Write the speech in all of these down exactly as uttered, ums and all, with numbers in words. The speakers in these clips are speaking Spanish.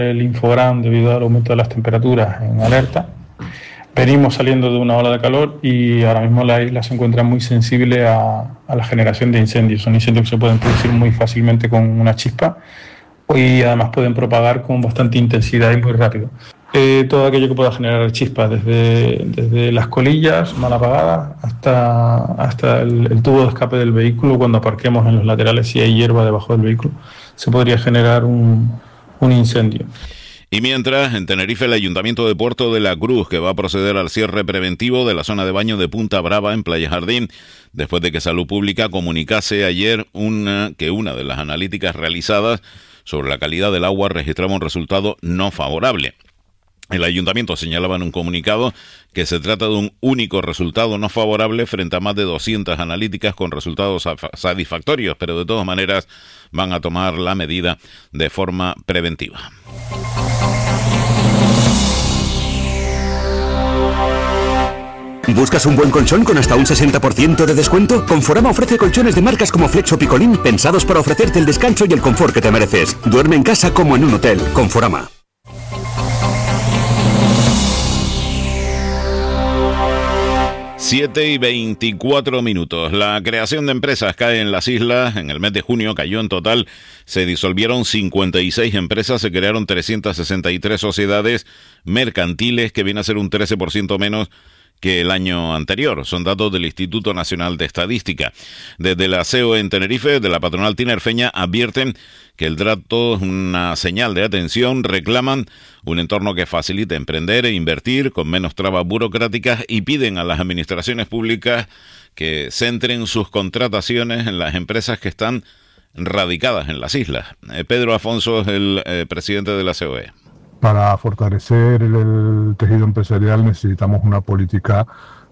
el Infogram debido al aumento de las temperaturas en alerta. Venimos saliendo de una ola de calor y ahora mismo la isla se encuentra muy sensible a, a la generación de incendios. Son incendios que se pueden producir muy fácilmente con una chispa y además pueden propagar con bastante intensidad y muy rápido. Eh, todo aquello que pueda generar chispas, desde, desde las colillas mal apagadas hasta, hasta el, el tubo de escape del vehículo. Cuando aparquemos en los laterales, si hay hierba debajo del vehículo, se podría generar un, un incendio. Y mientras, en Tenerife, el Ayuntamiento de Puerto de la Cruz, que va a proceder al cierre preventivo de la zona de baño de Punta Brava en Playa Jardín, después de que Salud Pública comunicase ayer una, que una de las analíticas realizadas sobre la calidad del agua registraba un resultado no favorable. El ayuntamiento señalaba en un comunicado que se trata de un único resultado no favorable frente a más de doscientas analíticas con resultados satisfactorios, pero de todas maneras van a tomar la medida de forma preventiva. ¿Buscas un buen colchón con hasta un sesenta por ciento de descuento? Conforama ofrece colchones de marcas como Flex o Picolín pensados para ofrecerte el descanso y el confort que te mereces. Duerme en casa como en un hotel. Conforama. siete y veinticuatro minutos. La creación de empresas cae en las islas. En el mes de junio cayó en total. Se disolvieron cincuenta y seis empresas, se crearon trescientas sesenta y tres sociedades mercantiles, que viene a ser un trece por ciento menos que el año anterior. Son datos del Instituto Nacional de Estadística. Desde la C E O en Tenerife, de la patronal tinerfeña, advierten que el trato es una señal de atención, reclaman un entorno que facilite emprender e invertir con menos trabas burocráticas y piden a las administraciones públicas que centren sus contrataciones en las empresas que están radicadas en las islas. Eh, Pedro Afonso es el eh, presidente de la C E O E. Para fortalecer el, el tejido empresarial necesitamos una política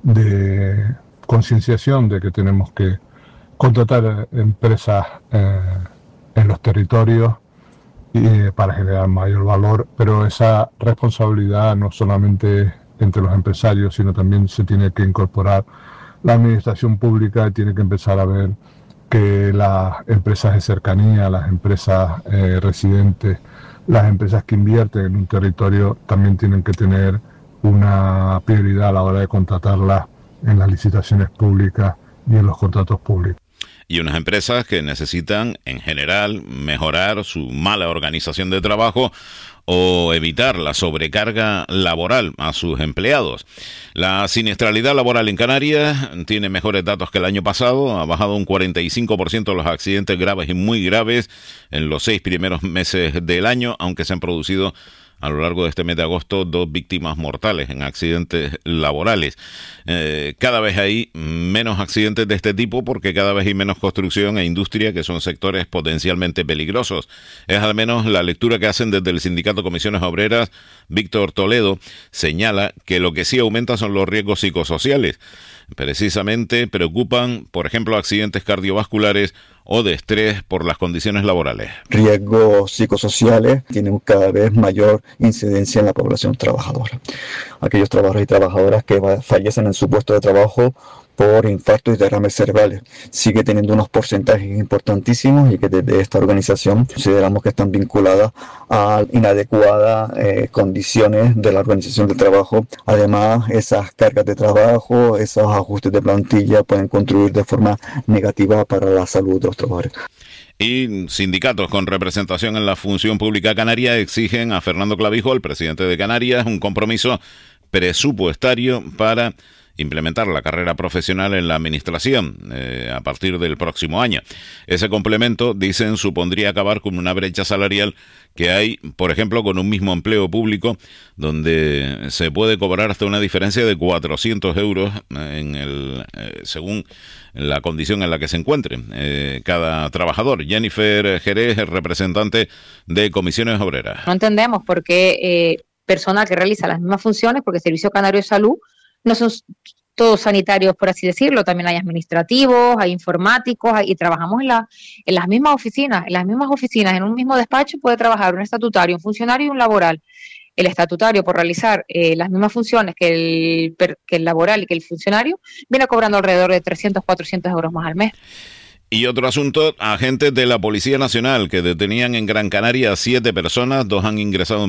de concienciación de que tenemos que contratar empresas eh, en los territorios y, eh, para generar mayor valor, pero esa responsabilidad no solamente entre los empresarios, sino también se tiene que incorporar la administración pública y tiene que empezar a ver que las empresas de cercanía, las empresas eh, residentes, las empresas que invierten en un territorio también tienen que tener una prioridad a la hora de contratarlas en las licitaciones públicas y en los contratos públicos. Y unas empresas que necesitan, en general, mejorar su mala organización de trabajo o evitar la sobrecarga laboral a sus empleados. La siniestralidad laboral en Canarias tiene mejores datos que el año pasado. Ha bajado un cuarenta y cinco por ciento los accidentes graves y muy graves en los seis primeros meses del año, aunque se han producido a lo largo de este mes de agosto dos víctimas mortales en accidentes laborales. Eh, cada vez hay menos accidentes de este tipo porque cada vez hay menos construcción e industria, que son sectores potencialmente peligrosos. Es al menos la lectura que hacen desde el Sindicato Comisiones Obreras. Víctor Toledo señala que lo que sí aumenta son los riesgos psicosociales. Precisamente preocupan, por ejemplo, accidentes cardiovasculares o de estrés por las condiciones laborales. Riesgos psicosociales tienen cada vez mayor incidencia en la población trabajadora. Aquellos trabajadores y trabajadoras que fallecen en su puesto de trabajo por infartos y derrames cerebrales sigue teniendo unos porcentajes importantísimos y que desde esta organización consideramos que están vinculadas a inadecuadas eh, condiciones de la organización del trabajo. Además, esas cargas de trabajo, esos ajustes de plantilla pueden contribuir de forma negativa para la salud de los trabajadores. Y sindicatos con representación en la función pública canaria exigen a Fernando Clavijo, el presidente de Canarias, un compromiso presupuestario para implementar la carrera profesional en la administración eh, a partir del próximo año. Ese complemento, dicen, supondría acabar con una brecha salarial que hay, por ejemplo, con un mismo empleo público, donde se puede cobrar hasta una diferencia de cuatrocientos euros en el, eh, según la condición en la que se encuentre eh, cada trabajador. Jennifer Jerez, representante de Comisiones Obreras. No entendemos por qué eh, personal que realiza las mismas funciones, porque el Servicio Canario de Salud no son todos sanitarios, por así decirlo, también hay administrativos, hay informáticos, hay, y trabajamos en, la, en las mismas oficinas, en las mismas oficinas, en un mismo despacho puede trabajar un estatutario, un funcionario y un laboral. El estatutario, por realizar eh, las mismas funciones que el, que el laboral y que el funcionario, viene cobrando alrededor de trescientos, cuatrocientos euros más al mes. Y otro asunto, agentes de la Policía Nacional que detenían en Gran Canaria a siete personas, dos han ingresado en